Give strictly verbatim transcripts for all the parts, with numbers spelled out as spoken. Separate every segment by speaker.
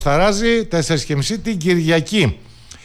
Speaker 1: Σταράζει τέσσερις και μισή την Κυριακή.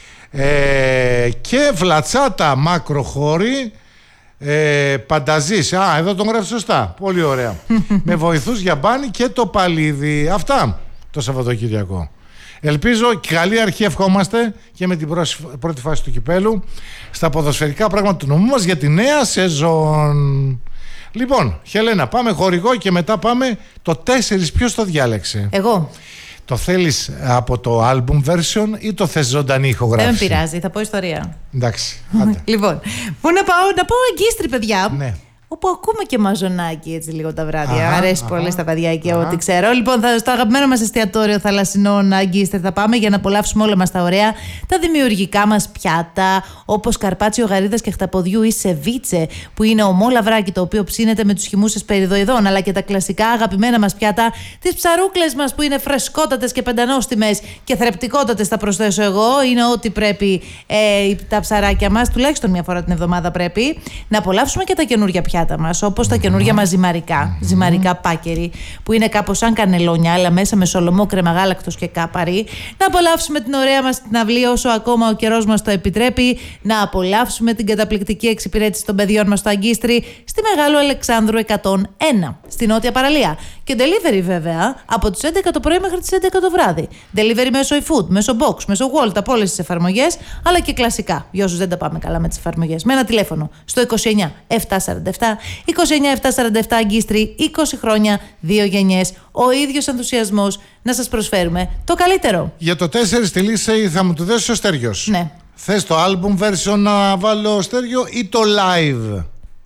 Speaker 1: Ε, και Βλατσάτα Μακροχώρη, ε, Πανταζής. Α, εδώ τον γράφει σωστά. Πολύ ωραία. Με βοηθούς για μπάνι και το Παλίδι. Αυτά το Σαββατοκύριακο. Ελπίζω και καλή αρχή ευχόμαστε και με την πρώτη φάση του κυπέλου στα ποδοσφαιρικά πράγματα του νομού μας για τη νέα σεζόν. Λοιπόν, Χελένα, πάμε χορηγό και μετά πάμε το τέσσερις. Ποιος το διάλεξε?
Speaker 2: Εγώ.
Speaker 1: Το θέλεις από το album version ή το θες ζωντανή ηχογράφηση?
Speaker 2: Δεν με πειράζει, θα πω ιστορία.
Speaker 1: Εντάξει, άντε.
Speaker 2: Λοιπόν, πού να πάω, να πάω Αγκίστρι, παιδιά.
Speaker 1: Ναι.
Speaker 2: Όπου ακούμε και μαζονάκι έτσι λίγο τα βράδια.
Speaker 1: Αχα,
Speaker 2: αρέσει
Speaker 1: αχα,
Speaker 2: πολύ στα παιδιά και
Speaker 1: αχα.
Speaker 2: ό,τι ξέρω. Λοιπόν, θα, στο αγαπημένο μας εστιατόριο θαλασσινών Αγκίστρι θα πάμε για να απολαύσουμε όλα μας τα ωραία, τα δημιουργικά μας πιάτα, όπως καρπάτσιο γαρίδας και χταποδιού ή σεβίτσε, που είναι ομό λαβράκι το οποίο ψήνεται με τους χυμούς εσπεριδοειδών, αλλά και τα κλασικά αγαπημένα μας πιάτα, τις ψαρούκλες μας που είναι φρεσκότατες και πεντανόστιμες και θρεπτικότατες, θα προσθέσω εγώ. Είναι ό,τι πρέπει ε, τα ψαράκια μας, τουλάχιστον μια φορά την εβδομάδα πρέπει. Να απολαύσουμε και τα καινούργια πιάτα μας, όπως τα καινούργια μας ζυμαρικά, ζυμαρικά πάκερι, που είναι κάπως σαν κανελόνια, αλλά μέσα με σολομό, κρεμαγάλακτος και κάπαρι. Να απολαύσουμε την ωραία μας την αυλή όσο ακόμα ο καιρός μας το επιτρέπει. Να απολαύσουμε την καταπληκτική εξυπηρέτηση των παιδιών μας στο Αγκίστρι, στη Μεγάλου Αλεξάνδρου εκατόν ένα, στη νότια παραλία. Και delivery βέβαια από τις έντεκα το πρωί μέχρι τις έντεκα το βράδυ. Delivery μέσω eFood, μέσω Box, μέσω Wolt, από όλες τις εφαρμογές, αλλά και κλασικά, για όσους δεν τα πάμε καλά με τις εφαρμογές. Με ένα τηλέφωνο στο είκοσι εννιά επτακόσια σαράντα επτά είκοσι εννιά επτακόσια σαράντα επτά Αγκίστρι, είκοσι χρόνια, δύο γενιές, ο ίδιος ενθουσιασμός να σας προσφέρουμε το καλύτερο.
Speaker 1: Για το τέσσερις τη λύση θα μου το δώσει ο Στέργιος.
Speaker 2: Ναι.
Speaker 1: Θες το album version να βάλω, Στέργιο, ή το live?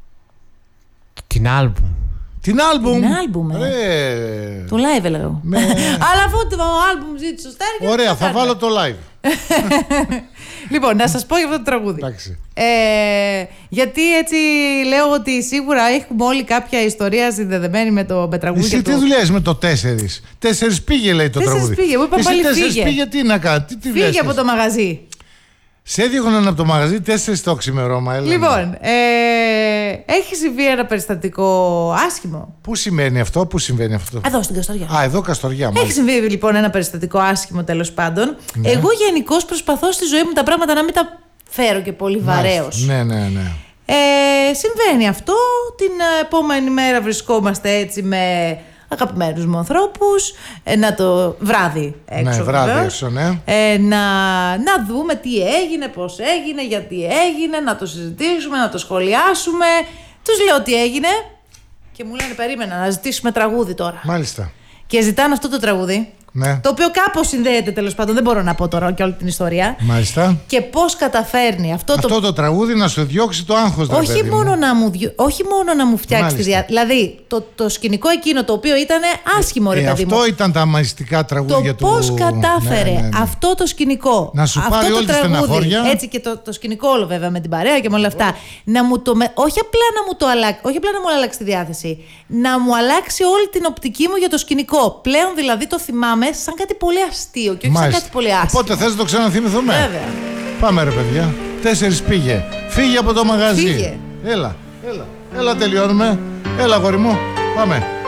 Speaker 3: Την album.
Speaker 1: Την album.
Speaker 2: Την album, ε.
Speaker 1: Ρε.
Speaker 2: Το live έλεγα.
Speaker 1: Με...
Speaker 2: Αλλά αφού το album ζήτησε ο Στέργιος.
Speaker 1: Ωραία, θα βάλω το live.
Speaker 2: Λοιπόν, να σας πω για αυτό το τραγούδι.
Speaker 1: Ε,
Speaker 2: γιατί έτσι λέω ότι σίγουρα έχουμε όλοι κάποια ιστορία συνδεδεμένη με το με τραγούδι.
Speaker 1: Εσύ τι δουλειές με το τέσσερις? Τέσσερις πήγε, λέει το
Speaker 2: τέσσερις
Speaker 1: τραγούδι.
Speaker 2: Πήγε, μου είπα
Speaker 1: Εσύ
Speaker 2: πάλι
Speaker 1: τέσσερις
Speaker 2: φύγε.
Speaker 1: πήγε, τι να κάνει? Τι, τι
Speaker 2: Φύγε από το μαγαζί.
Speaker 1: Σε έδιωχναν από το μαγαζί τέσσερις το ξημερώμα. Έλα.
Speaker 2: Λοιπόν, ε, έχει συμβεί ένα περιστατικό άσχημο.
Speaker 1: Πού σημαίνει αυτό, πού συμβαίνει αυτό?
Speaker 2: Εδώ στην Καστοριά.
Speaker 1: Α, εδώ Καστοριά.
Speaker 2: Έχει
Speaker 1: Μάλιστα.
Speaker 2: συμβεί λοιπόν ένα περιστατικό άσχημο, τέλος πάντων.
Speaker 1: Ναι.
Speaker 2: Εγώ γενικώς προσπαθώ στη ζωή μου τα πράγματα να μην τα φέρω και πολύ βαρέως.
Speaker 1: Ναι, ναι, ναι.
Speaker 2: Ε, συμβαίνει αυτό. Την επόμενη μέρα βρισκόμαστε έτσι με αγαπημένους μου ανθρώπους, ε, να το βράδυ έξω,
Speaker 1: Ναι, βράδυ
Speaker 2: βεβαίως.
Speaker 1: έξω, ναι.
Speaker 2: Ε, να, να δούμε τι έγινε, πώς έγινε, γιατί έγινε, να το συζητήσουμε, να το σχολιάσουμε. Τους λέω τι έγινε και μου λένε περίμενα να ζητήσουμε τραγούδι τώρα.
Speaker 1: Μάλιστα.
Speaker 2: Και ζητάνε αυτό το τραγούδι.
Speaker 1: Ναι.
Speaker 2: Το οποίο κάπως συνδέεται, τέλος πάντων, δεν μπορώ να πω τώρα και όλη την ιστορία.
Speaker 1: Μάλιστα.
Speaker 2: Και πώς καταφέρνει αυτό,
Speaker 1: Αυτό
Speaker 2: το...
Speaker 1: το τραγούδι να σου διώξει το άγχος, ρε
Speaker 2: όχι,
Speaker 1: παιδί μου.
Speaker 2: μόνο να μου, διο... όχι μόνο να μου φτιάξει τη
Speaker 1: Μάλιστα.
Speaker 2: διάθεση. Δηλαδή, το, το σκηνικό εκείνο το οποίο ήταν άσχημο, ρε
Speaker 1: Ε,
Speaker 2: παιδί μου.
Speaker 1: αυτό ήταν τα μαγιστικά τραγούδια
Speaker 2: Το
Speaker 1: του.
Speaker 2: πώς κατάφερε
Speaker 1: Ναι, ναι, ναι.
Speaker 2: αυτό το σκηνικό.
Speaker 1: Να σου
Speaker 2: αυτό
Speaker 1: πάρει
Speaker 2: το
Speaker 1: όλη τη
Speaker 2: τραγούδι,
Speaker 1: στεναχώρια.
Speaker 2: έτσι και το, το σκηνικό όλο βέβαια με την παρέα και με όλα αυτά. Να μου το, με- όχι απλά να μου το αλλάξει, όχι απλά να μου αλλάξει τη διάθεση. Να μου αλλάξει όλη την οπτική μου για το σκηνικό. Πλέον δηλαδή το θυμάμαι σαν κάτι πολύ αστείο και όχι σαν κάτι πολύ άσχημο.
Speaker 1: Οπότε θες να το ξαναθυμηθούμε?
Speaker 2: Βέβαια.
Speaker 1: Πάμε, ρε παιδιά. Τέσσερις πήγε. Φύγε από το μαγαζί.
Speaker 2: Φύγε.
Speaker 1: Έλα, έλα. Έλα, τελειώνουμε. Έλα, αγόρι μου. Πάμε.